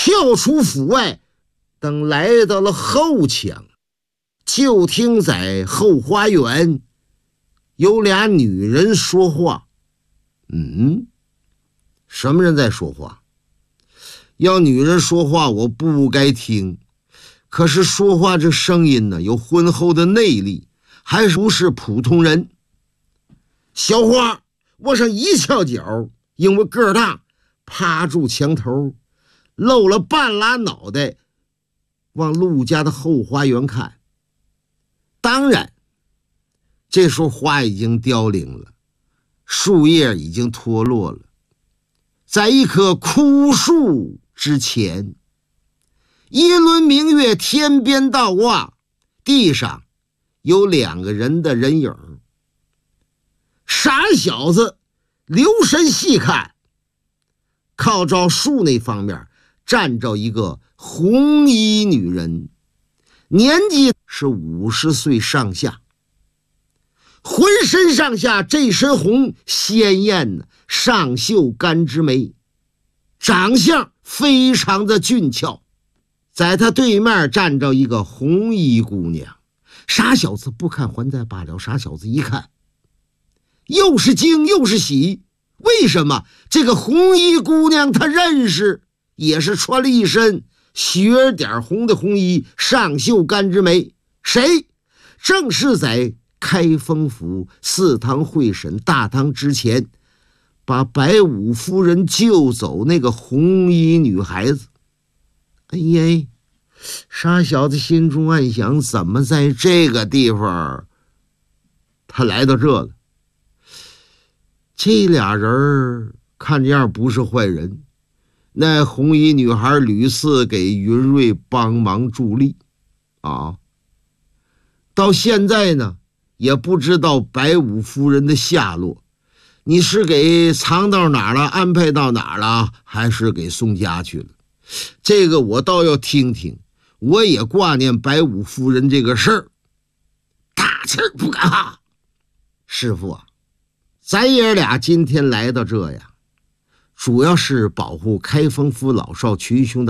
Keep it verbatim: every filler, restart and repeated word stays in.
跳出府外，等来到了后墙，就听在后花园有俩女人说话。嗯，什么人在说话？要女人说话我不该听，可是说话这声音呢，有浑厚的内力，还不是普通人。小花往上一翘脚，因为个儿大，趴住墙头，露了半拉脑袋，往陆家的后花园看。当然这时候花已经凋零了，树叶已经脱落了。在一棵枯树之前，一轮明月天边倒挂，地上有两个人的人影。傻小子留神细看，靠着树那方面站着一个红衣女人，年纪是五十岁上下，浑身上下这身红，鲜艳呢，上绣干枝眉，长相非常的俊俏。在他对面站着一个红衣姑娘。傻小子不看还在罢了，傻小子一看又是惊又是喜。为什么？这个红衣姑娘他认识，也是穿了一身血点红的红衣，上绣干枝眉。谁？正是在开封府四堂会审大堂之前把白武夫人救走那个红衣女孩子。哎呀，傻小子心中暗想，怎么在这个地方他来到这了？这俩人看这样不是坏人，那红衣女孩屡次给云瑞帮忙助力啊，到现在呢也不知道白武夫人的下落，你是给藏到哪儿了，安排到哪儿了，还是给送家去了？这个我倒要听听，我也挂念白武夫人这个事儿。大气儿不敢哈。师傅啊，咱爷俩今天来到这呀，主要是保护开封府老少群雄的